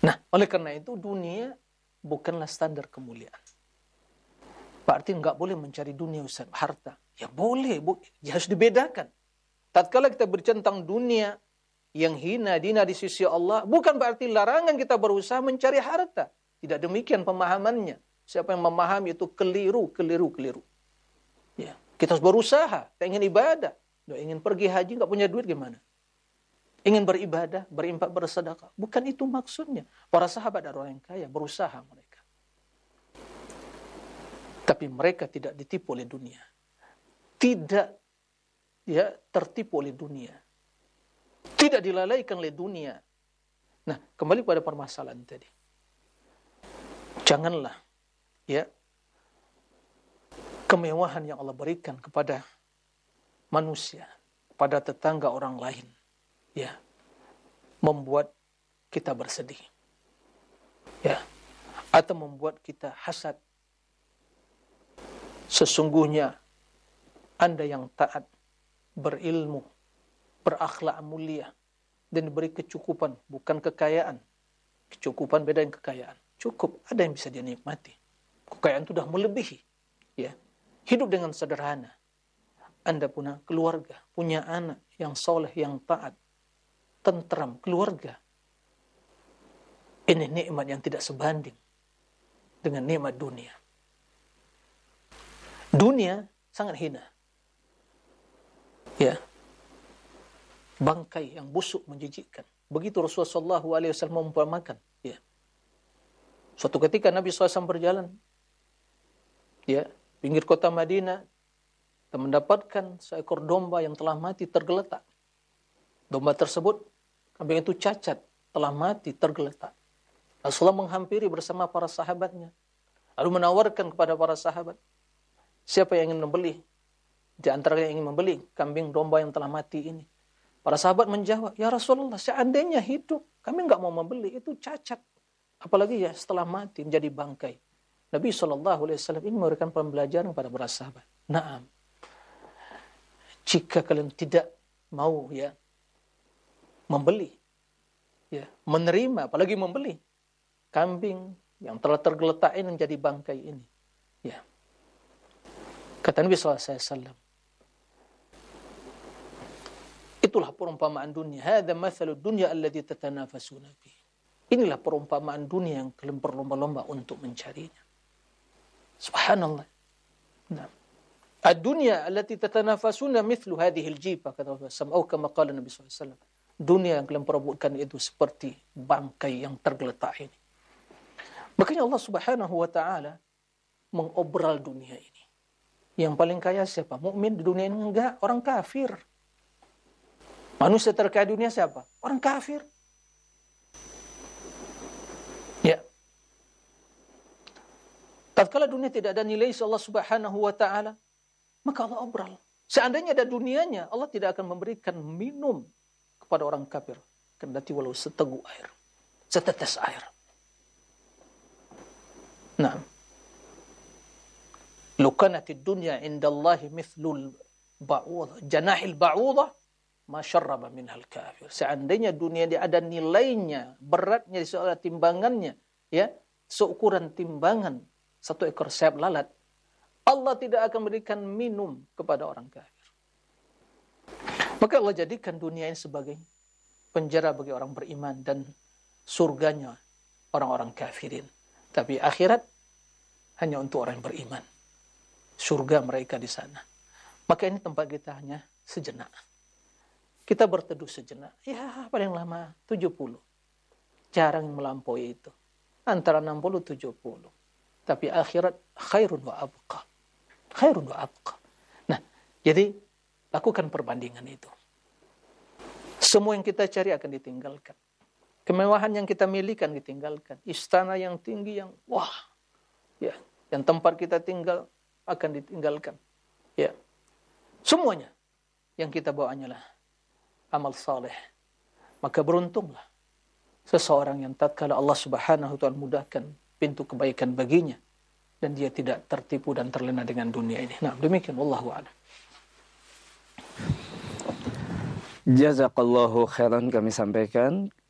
Nah, oleh karena itu dunia bukanlah standar kemuliaan. Berarti enggak boleh mencari dunia Ustaz, harta. Ya boleh, ya harus dibedakan. Tatkala kita berbicara tentang dunia yang hina dina di sisi Allah, bukan berarti larangan kita berusaha mencari harta. Tidak demikian pemahamannya. Siapa yang memahami itu keliru. Ya, kita harus berusaha, kita ingin ibadah. Ingin pergi haji, enggak punya duit gimana? Ingin beribadah, berinfak, bersedekah. Bukan itu maksudnya. Para sahabat dan orang yang kaya berusaha mereka. Tapi mereka tidak ditipu oleh dunia. Tidak tertipu oleh dunia. Tidak dilalaikan oleh dunia. Nah, kembali pada permasalahan tadi. Janganlah kemewahan yang Allah berikan kepada manusia, pada tetangga orang lain, membuat kita bersedih. Atau membuat kita hasad. Sesungguhnya Anda yang taat, berilmu, berakhlak mulia, dan diberi kecukupan, bukan kekayaan. Kecukupan beda dengan kekayaan. Cukup, ada yang bisa dia nikmati. Kekayaan itu sudah melebihi. Hidup dengan sederhana. Anda punya keluarga, punya anak yang soleh, yang taat, tentram, keluarga. Ini nikmat yang tidak sebanding dengan nikmat dunia. Dunia sangat hina. Bangkai yang busuk menjijikkan. Begitu Rasulullah SAW mengumpamakan. Suatu ketika Nabi SAW berjalan, pinggir kota Madinah, dan mendapatkan seekor domba yang telah mati tergeletak. Domba tersebut, kambing itu cacat, telah mati tergeletak. Rasulullah menghampiri bersama para sahabatnya, lalu menawarkan kepada para sahabat, siapa yang ingin membeli? Di antara yang ingin membeli kambing domba yang telah mati ini. Para sahabat menjawab, ya Rasulullah, seandainya hidup, kami enggak mau membeli, itu cacat. Apalagi setelah mati menjadi bangkai. Nabi SAW ini memberikan pembelajaran kepada para sahabat. Naam. Jika kalian tidak mau membeli, menerima, apalagi membeli kambing yang telah tergeletak ini menjadi bangkai ini. Kata Nabi SAW, itulah perumpamaan dunia. Hadza mathalud dunya alladzi tatanafasuna fi. Inilah perumpamaan dunia yang kalian berlomba-lomba untuk mencarinya. Subhanallah. Nah, ad-dunya allati tatanafasuna mithlu hadhihi al-jifa, kata Rasulullah, kama qala Nabi SAW. Dunia yang kalian perebutkan itu seperti bangkai yang tergeletak ini. Makanya Allah Subhanahu wa taala mengobral dunia ini. Yang paling kaya siapa? Mukmin di dunia ini? Enggak, orang kafir. Manusia terkaya dunia siapa? Orang kafir. Tatkala dunia tidak ada nilai Allah Subhanahu wa taala, maka Allah obral. Seandainya ada dunianya, Allah tidak akan memberikan minum kepada orang kafir, kendati walau seteguk air, setetes air. Nah, lukanatid dunya indallahi mithlul ba'udah, janahil ba'udah, ma syarraba minhal kafir. Seandainya dunia dia ada nilainya, beratnya di soal timbangannya, seukuran timbangan satu ekor sayap lalat, Allah tidak akan memberikan minum kepada orang kafir. Maka Allah jadikan dunia ini sebagai penjara bagi orang beriman dan surganya orang-orang kafirin. Tapi akhirat hanya untuk orang yang beriman. Surga mereka di sana. Maka ini tempat kita hanya sejenak. Kita berteduh sejenak. Paling lama 70. Jarang melampaui itu. Antara 60-70. Tapi akhirat khairun wa abqa. Khairun wa abqa. Nah, jadi lakukan perbandingan itu. Semua yang kita cari akan ditinggalkan. Kemewahan yang kita miliki akan ditinggalkan. Istana yang tinggi yang yang tempat kita tinggal akan ditinggalkan. Semuanya yang kita bawa hanyalah amal saleh. Maka beruntunglah seseorang yang tatkala Allah Subhanahu wa taala mudahkan pintu kebaikan baginya dan dia tidak tertipu dan terlena dengan dunia ini. Nah, demikian wallahu a'lam. Jazakallahu khairan kami sampaikan